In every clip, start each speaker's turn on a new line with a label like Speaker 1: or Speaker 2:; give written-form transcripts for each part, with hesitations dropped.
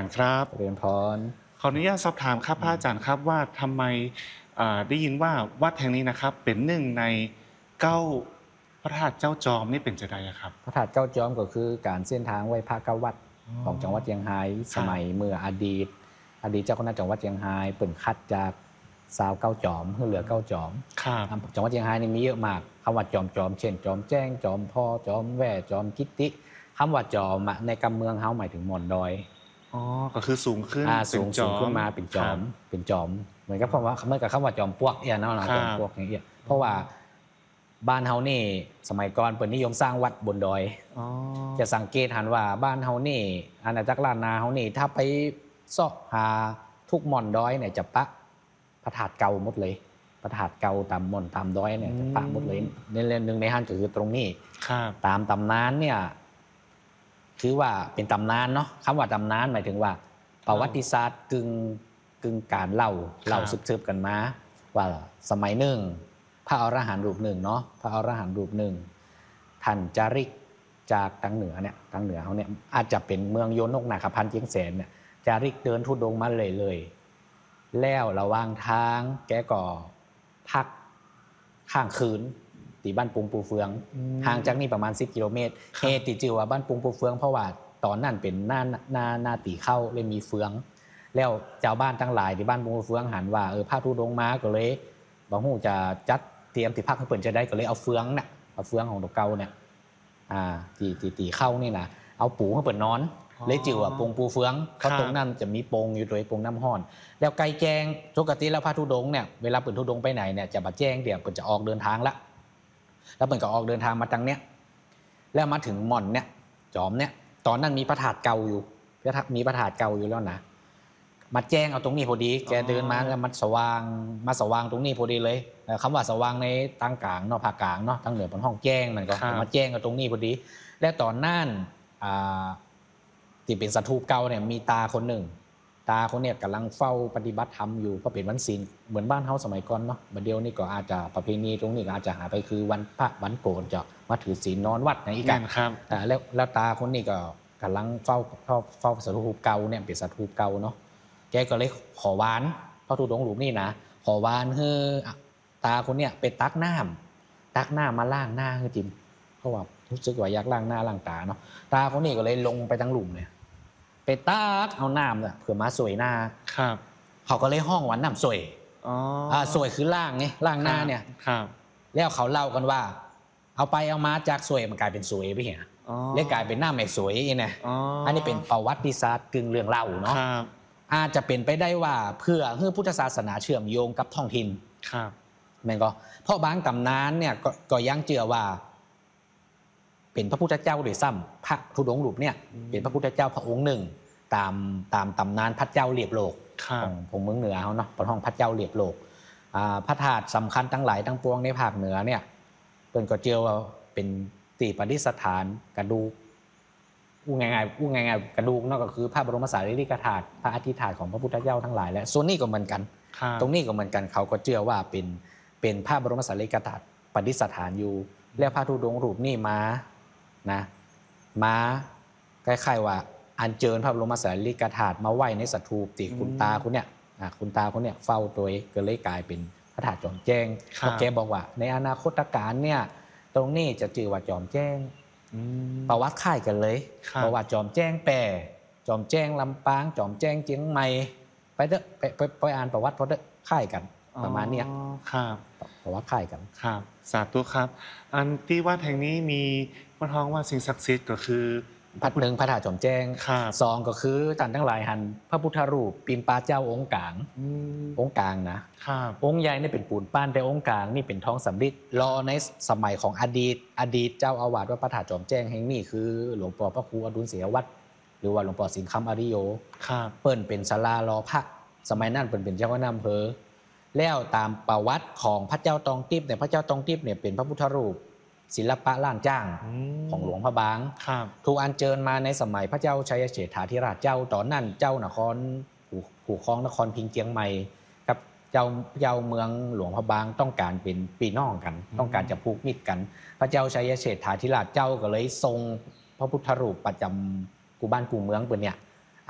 Speaker 1: ารย์ครับ
Speaker 2: เรียนพร
Speaker 1: ขออนุญาตสอบถามครับพระอาจารย์ครับว่าทำไมได้ยินว่าวัดแห่งนี้นะครับเป็นหนึ่งในเก้าพระธาตุเจ้าจอมนี่เป็นจะไดอะครับ
Speaker 2: พระธาตุเก้าจอมก็คือการเส้นทางไหว้พระเก้าวัด
Speaker 1: อ๋อ
Speaker 2: ของจังหวัดเชียงรายสมัยเมื่ออดีตเจ้าคณะจังหวัดเชียงรายเปิ่นคัดจากสาวเก้าจอมเหลือเก้าจอม
Speaker 1: ครับ
Speaker 2: จังหวัดเชียงรายนี่มีเยอะมากคำว่าจอมเช่นจอมแจ้งจอมพ่อจอมแว่จอมกิตติคำว่าจอมในกำเมืองเฮาหมายถึงหม่อนดอย
Speaker 1: อ๋อก็คือสูงขึ้นเป็
Speaker 2: สู
Speaker 1: นจอม
Speaker 2: งขึ้นมาเป็นจอมเหมือนกับคำว่าเหมือนกับคำว่าจอมปลวกเนาะจอมปลวกอย่างเงี้ยเพราะว่าบ้านเฮานี่สมัยก่อนเปิ่นนิยมสร้างวัดบนดอยจะสังเกตหันว่าบ้านเฮานี่อาณาจักรล้านนาเฮานี่ถ้าไปเสาะหาทุกหม่อนดอยเนี่ยจะปะพระธาตุเก่าหมดเลยพระธาตุเก่าตามหม่อนตามดอยเนี่ยจะปะหมดเลยในเรื่องนึงในหันก็คือตรงนี้ตามตำนานเนี่ยคือว่าเป็นตำนานเนาะคำว่าตำนานหมายถึงว่าประวัติศาสตร์กึ่งการเล่าสืบกันมาว่าสมัยหนึ่งพระอรหันต์รูปหนึ่งเนาะพระอรหันต์รูปหนึ่งท่านจาริกจากทางเหนือเขาเนี่ยอาจจะเป็นเมืองโยนกนาคพันธ์เชียงแสนเนี่ยจาริกเดินธุดงค์มาเลยแล้วระหว่างทางแกก็พักข้างคืนที่บ้านปุงปูเฟืองห่างจากนี่ประมาณ10 กิโลเมตรเฮติจือว่าบ้านปุงปูเฟืองเพราะว่าตอนนั้นเป็นหน้าตีเข้าเลยมีเฟืองแล้วเจ้าบ้านทั้งหลายที่บ้านปุงปูเฟืองหันว่าพระธุดงค์มาก็เลยบ่ฮู้จะจัดเตรียมที่พักให้เพิ่นจะได้ก็เลยเอาเฟืองของตกเก่าเนี่ยตีเข้านี่นะเอาปูให้เปิดนอนเลยจื่อว่าปงปูเฟืองเพราะตรงนั้นจะมีปงอยู่โดยปงน้ำห้อนแล้วไกลแจ้งปกติแล้วพระธุดงค์เนี่ยเวลาเปิดธุดงค์ไปไหนเนี่ยจะมาแจ้งเดี๋ยวเปิดจะออกเดินทางละแล้วเปิดก็ออกเดินทางมาทางเนี้ยแล้วมาถึงหม่อนเนี่ยจอมเนี่ยตอนนั้นมีพระธาตุเก่าอยู่แล้วนะมาแจ้งเอาตรงนี้พอดีแกเดินมาแล้วมาสว่างตรงนี้พอดีเลยคำว่าสว่างในทางกลางเนาะภาคกลางเนาะทางเหนือเป็นห้องแจ้งมันก็มาแจ้งเอาตรงนี้พอดีและตอนนั้นที่เป็นสถูปเก่าเนี่ยมีตาคนหนึ่งตาคนเนี่ยกำลังเฝ้าปฏิบัติธรรมอยู่เพราะเป็นวันศีลเหมือนบ้านเฮาสมัยก่อนเนาะบัดเดียวนี่ก็อาจจะประเพณีตรงนี้ก็อาจจะหาไปคือวันพระวันโกนจะมาถือศีลนอนวัดในอีก
Speaker 1: ครับ
Speaker 2: แล้วตาคนนี้ก็กำลังเฝ้าสถูปเก่าเนี่ยเป็นสถูปเก่าเนาะแกก็เลยขอวานพระธุดงค์รูปนี่นะขอวานให้ตาคนเนี่ยไปตักน้ำมาล้างหน้าให้จิมเพราะว่ารู้สึกว่าอยากล้างหน้าล้างตาเนาะตาคนนี้ก็เลยลงไปทั้งหลุมเนี่ยไปตักเอาน้ำเนี่ยเผื่อมาสวยหน้า
Speaker 1: ครับ
Speaker 2: เขาก็เลยห้องวันน้ำสวยสวยคือล้างไงล้างหน้าเนี่ย
Speaker 1: ครับ
Speaker 2: แล้วเขาเล่ากันว่าเอาไปเอามาจากสวยมันกลายเป็นสวยไปเหี้ยเลยกลายเป็นหน้าไม่สวยเนี่ยอันนี้เป็นประวัติศาสตร์กึ่งเรื่องเล่าเนาะอาจจะเป็นไปได้ว่าเพื่อให้พุทธศาสนาเชื่อมโยงกับท้องถิ่น
Speaker 1: ครับ
Speaker 2: แม่นก็เพราะบางตำนานเนี่ยก็ยังเชื่อว่าเป็นพระพุทธเจ้าด้วยซ้ำพระธุดงค์รูปเนี่ยเป็นพระพุทธเจ้าพระองค์หนึ่งตามตำนานพระเจ้าเรียบโลกของเมืองเหนือเขาเนาะเป็นห้องพระเจ้าเรียบโลกพระธาตุสำคัญทั้งหลายทั้งปวงในภาคเหนือเนี่ยเพิ่นก็เชื่อว่าเป็นที่ประดิษฐานกระดูกอู้ง่ายกระดูกนั่นก็คือพระบรมสารีริกธาตุพระอธิษฐานของพระพุทธเจ้าทั้งหลายและส่วนนี้ก็เหมือนกันตรงนี้ก็เหมือนกันเขาก็เชื่อว่าเป็นพระบรมสารีริกธาตุประดิษฐานอยู่แล้วพระธุดงค์รูปนี้มาคล้ายๆว่าอัญเชิญพระบรมสารีริกธาตุมาไว้ในสถูปที่คุณตาคนเนี่ยเฝ้าตัวก็เลยกลายเป็นพระธาตุจอมแจ้งเพราะแกบอกว่าในอนาคตการเนี่ยตรงนี้จะชื่อว่าจอมแจ้งประวัติคล้ายกันเลยประวัติจอมแจ้งแปรจอมแจ้งลำปางจอมแจ้งเชียงใหม่ไปเด้อไปอ่านประวัติเพราะเด้อคล้ายกันประมาณนี้
Speaker 1: ครับ
Speaker 2: ประวัติคล้ายกัน
Speaker 1: ครับสาธุครับอันที่วัดแห่งนี้มีวัดท้องว่าสิ่งศักดิ์สิทธิ์ก็คือ
Speaker 2: พระธาตุจอมแจ้ง2ก็คือท่านทั้งหลายหันพระพุทธรูปปิ่นปาเจ้าองค์กลางนะครับองค์ใหญ่นี่เป็นปูนปั้นแต่องค์กลางนี่เป็นทองสำริดรอในสมัยของอดีตเจ้าอาวาสวัดพระธาตุจอมแจ้งแห่งนี้คือหลวงพ่อพระครูอดุลเสียวัดหรือว่าหลวงพ่อสิงห์คำอริโยเปิ้นเป็นศาลารอพระสมัยนั้นเปิ้นเป็นเจ้าคณะอำเภอแล้วตามประวัติของพระเจ้าตองทิพย์เนี่ยพระเจ้าตองทิพย์เนี่ยเป็นพระพุทธรูปศิลปะล้านจ้างของหลวงพระบางถูกอัญเชิญมาในสมัยพระเจ้าชัยเฉฐาธิราชเจ้าตอนนั้นเจ้านครผู้ครองนครพิงเจียงใหม่กับเจ้าเมืองหลวงพระบางต้องการเป็นพี่น้องกันต้องการจะผูกมิตรกันพระเจ้าชัยเฉฐาธิราชเจ้าก็เลยทรงพระพุทธรูปประจำกูบ้านกูเมืองเปิ้นเนี่ย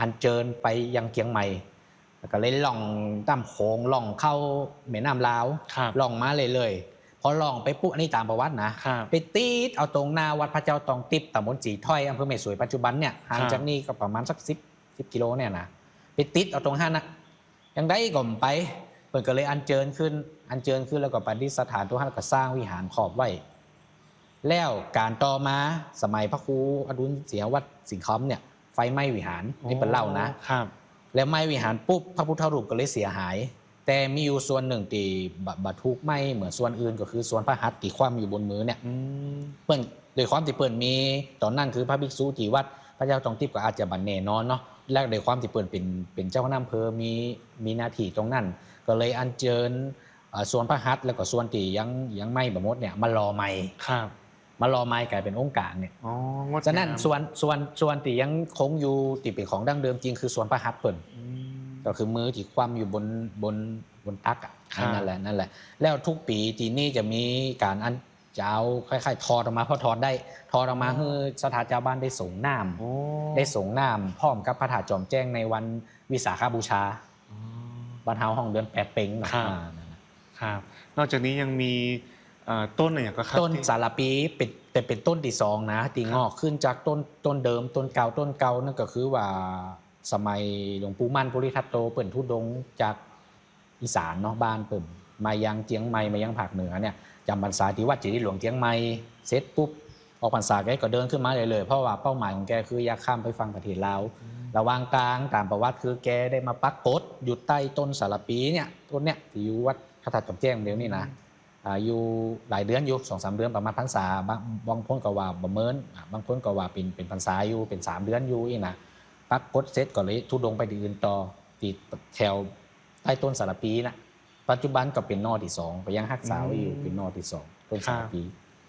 Speaker 2: อัญเชิญไปยังเกียงใหม่แล้วก็เลยล่องตามโขงล่องเข้าแม่น้ำลาว
Speaker 1: ครับ
Speaker 2: ล่องมาเลยพอล่องไปปุ๊บอันนี้ตามประวัตินะครับ ไปตีดเอาตรงหน้าวัดพระเจ้าตองติบตำบลจีถ้อยอำเภอแม่สวยปัจจุบันเนี่ยห่างจากนี่ก็ประมาณสัก10กิโลเนี่ยนะไปติดเอาตรงห้านะยังได้ก่อมไปเปิดก็เลยอัญเชิญขึ้นแล้วก็ปฏิสถานตัวห้าแล้วก็สร้างวิหารขอบไว้แล้วการต่อมาสมัยพระครูอดุลเสียวัดสิงห์คำเนี่ยไฟไหม้วิหารนี่เป็นเล่านะครับ แล้วไหม้วิหารปุ๊บพระพุทธรูปก็เลยเสียหายแต่มีอยู่ส่วนหนึ่งที่บรรทุกไหม้เหมือนส่วนอื่นก็คือส่วนพระหัตถ์ที่คว่ำอยู่บนมือเนี่ยเปิ้นโดยความที่เปิ้นมีตอนนั้นคือพระภิกษุที่วัดพระเจ้าตองติบก็อาจจะบันแน่นอนเนาะและโดยความที่เปิ้นเป็นเจ้าคณะอำเภอมีหน้าที่ตรงนั้นก็เลยอัญเชิญส่วนพระหัตถ์แล้วก็ส่วนที่ยังไหม้บ่หมดเนี่ยมารอใหม่
Speaker 1: ครับ
Speaker 2: มารอไม้กลายเป็นองค์การเนี่ย
Speaker 1: อ๋องดงาม
Speaker 2: ฉะนั้นส่วนที่ยังคงอยู่ที่เป็นของดั้งเดิมจริงคือส่วนพระหัตถ์เปิ้น
Speaker 1: อืม
Speaker 2: ก็คือมือที่คว่ำอยู่บนตักอ่ะ
Speaker 1: ครับ
Speaker 2: นั่นแหละแล้วทุกปีที่นี่จะมีการอันจะเอาคล้ายๆถอดออกมาพอถอดออกมาให้สถานเจ้าบ้านได้ส่งน้ำ
Speaker 1: โอ้
Speaker 2: ได้ส่งน้ำพร้อมกับพระธาตุจอมแจ้งในวันวิสาขบูชา
Speaker 1: อ๋อ
Speaker 2: บ้านเฮาห้องเดือนแปดเพ็งเนาะ
Speaker 1: ครับ
Speaker 2: นั่นแหละ
Speaker 1: ครับ นอกจากนี้ยังมีต้นอะไรอย่างก็ครับ
Speaker 2: ต้น
Speaker 1: ที่
Speaker 2: สารปีเป็นต้นที่สองนะที่งอกขึ้นจากต้นเดิมต้นเก่านั่นก็คือว่าสมัยหลวงปู่มั่นภูริทัตโตเปิ่นทุดงค์จากอีสานเนาะบ้านเปิ่นมายังเจียงใหม่มายังภาคเหนือเนี่ยจำพรรษาที่วัดจีดีหลวงเจียงใหม่เสร็จปุ๊บออกพรรษาแกก็เดินขึ้นมาเลยเพราะว่าเป้าหมายของแกคืออยากข้ามไปฟังประเทศลาวระหว่างกลางตามประวัติคือแกได้มาปักกฏอยู่ใต้ต้นสารปีเนี่ยต้นเนี่ยที่อยู่วัดพระธาตุจอมแจ้งเดี๋ยวนี้นะอยู่หลายเดือนอยู่2-3 เดือนประมาณพรรษาบางคนก็ว่าบ่เมินบางคนก็ว่าเป็นพรรษาอยู่เป็น3 เดือนอยู่อีกนะปักกฏเสร็จก็เลยทุดงไปที่อื่นต่อที่แถวใต้ต้นสารปีนะปัจจุบันก็เป็นนอที่2ก็ยังรักษาไว้อยู่เป็นนอที่2ต้นสารปี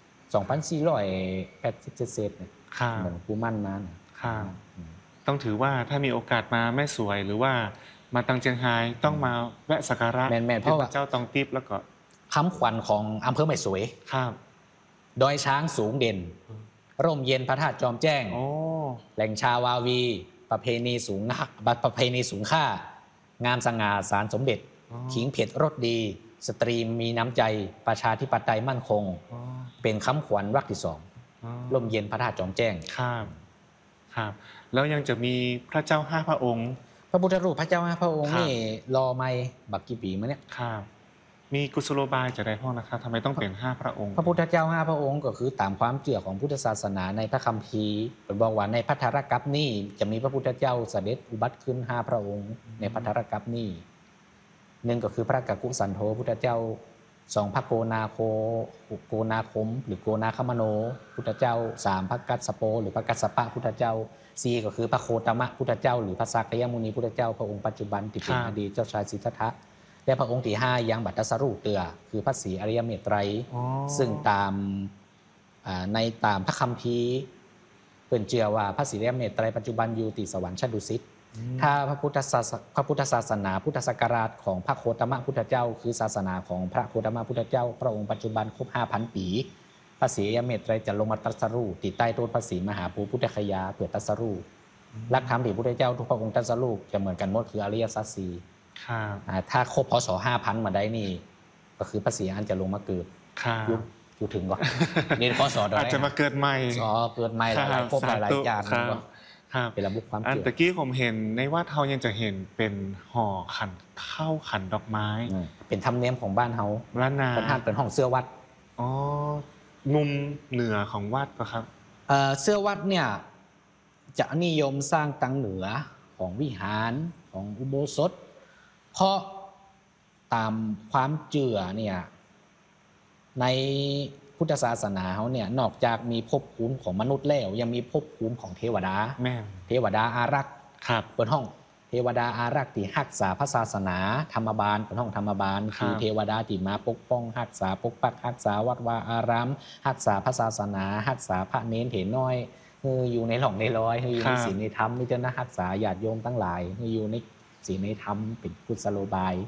Speaker 2: 2,480เศษเนี่ย
Speaker 1: ครับ
Speaker 2: เหมือนปูมั่นมานะครับ
Speaker 1: ต้องถือว่าถ้ามีโอกาสมาแม่สวยหรือว่ามาตังเจียงไฮ้ต้องมาแวะสักการะ
Speaker 2: แม่นๆเพราะว่า
Speaker 1: พระเจ้าตองติบแล้วก็
Speaker 2: คำขวัญของอำเภอแม่สวย
Speaker 1: ครับ
Speaker 2: ดอยช้างสูงเด่น ร่มเย็นพระธาตุจอมแจ้ง
Speaker 1: โอ้
Speaker 2: แหล่งชาวาวี ประเพณีสูงค่า งามสง่าสารสมเด็จ
Speaker 1: อ๋อ
Speaker 2: ขิงเผ็ดรสดี สตรีมีน้ำใจประชาธิปไตยมั่นคง
Speaker 1: อ๋อ
Speaker 2: เป็นคำขวัญวรรคที่สอง
Speaker 1: อ๋อ
Speaker 2: ร่มเย็นพระธาตุจอมแจ้ง
Speaker 1: ครับครับ แล้วยังจะมีพระเจ้า5 พระองค์
Speaker 2: พระพุทธรูปพระเจ้าห้าพระองค์
Speaker 1: ครับ
Speaker 2: นี่รอไม่บักกี่ปีมาเนี่ย
Speaker 1: ครับมีกุศโลบายจะได้พ่อนะครับทำไมต้องเป็น5 พระองค์
Speaker 2: พระพุทธเจ้าห้าพระองค์ก็คือตามความเชื่อของพุทธศาสนาในพระคัมภีร์เป็นบอกว่าในพัทธรกัปนี่จะมีพระพุทธเจ้าเสด็จอุบัติขึ้น5 พระองค์ ในพัทธรกัปนี่หนึ่งก็คือพระกักกุสันโธพุทธเจ้า2 พระโกนาคมหรือโกนาคมโนพุทธเจ้า3 พระกัสสโปหรือพระกัสสปะพุทธเจ้า4ก็คือพระโคตมะพุทธเจ้าหรือพระสักยมุนีพุทธเจ้าพระองค์ปัจจุบันที่เป็นอดีตเจ้าชายสิทธัตถะและพระองค์ที่5ยังบัตรตรัสรู้เตือคือพระศรีอริยเมตไตร
Speaker 1: อ๋อ
Speaker 2: ซึ่งตามพระคัมภีร์เปิ่นเชื่อว่าพระศรีอริยเมตไตรปัจจุบันอยู่ที่สวรรค์ชั้นดุสิตถ้าพระพุทธศาสนาพุทธศักราชของพระโคตมะพุทธเจ้า คือศาสนาของพระโคตมะพุทธเจ้า พระองค์ปัจจุบันครบ 5,000 ปีพระศรีอริยเมตไตรจะลงมาตรัสรู้ที่ใต้ต้นพระศรีมหาโพธิ์พุทธคยาเพื่อตรัสรู้หลักธรรมที่พระพุทธเจ้าทุกพระองค์ตรัสรู้จะเหมือนกันหมดคืออริยสัจสี่
Speaker 1: ครับ
Speaker 2: ถ้าครบพศ 5,000 มาได้นี่ก็คือพระศรีอานจะลงมาเกิด
Speaker 1: ครับ
Speaker 2: อยู่ถึงก่อน นี่พศด
Speaker 1: อาจจะมาเกิดใหม่
Speaker 2: เกิดใหม่หลายภพหลายๆอย่าง
Speaker 1: ครับ
Speaker 2: ก็
Speaker 1: ครับ
Speaker 2: เป็นระบบความ
Speaker 1: อัน
Speaker 2: เชื่อ
Speaker 1: ตะกี้ผมเห็นในวาดเฮายังจะเห็นเป็นห่อขันข้าวขันดอกไม้
Speaker 2: เป็นธรรมเนียมของบ้านเฮา
Speaker 1: ล้านนา
Speaker 2: เป็นห้างเป็นห้องเสื้อวัด
Speaker 1: อ๋อมุมเหนือของวัดปะครับ
Speaker 2: เสื้อวัดเนี่ยจะนิยมสร้างตังเหนือของวิหารของอุโบสถ เพราะตามความเชื่อเนี่ยในพุทธศาสนาเขาเนี่ยนอกจากมีภพภูมิของมนุษย์แล้วยังมีภพภูมิของเทวดา
Speaker 1: แม่น
Speaker 2: เทวดาอารักษ์
Speaker 1: ครับ
Speaker 2: เปิดห้องเทวดาอารักษ์ที่รักษาพระศาสนาธรรมบาลเปิดห้องธรรมบาล
Speaker 1: ครับ
Speaker 2: คือเทวดาที่มาปกป้องรักษาปกปักรักษาวัดวาอารามรักษาพระศาสนารักษาพระเน้นเถรน้อยอยู่ในหล่องในร้อยอยู่ในศีลในธรรมนี่จะนะรักษาญาติโยมทั้งหลายอยู่ในศีลในธรรมเป็นกุศโลบาย